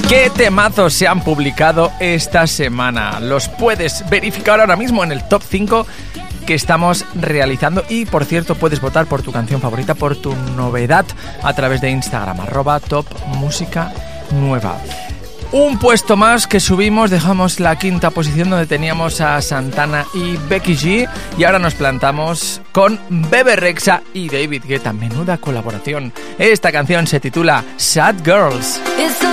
¿Qué temazos se han publicado esta semana? Los puedes verificar ahora mismo en el top 5 que estamos realizando. Y por cierto, puedes votar por tu canción favorita, por tu novedad, a través de Instagram, @topmusicanueva. Un puesto más que subimos, dejamos la quinta posición donde teníamos a Santana y Becky G, y ahora nos plantamos con Bebe Rexha y David Guetta. Menuda colaboración. Esta canción se titula Sad Girls.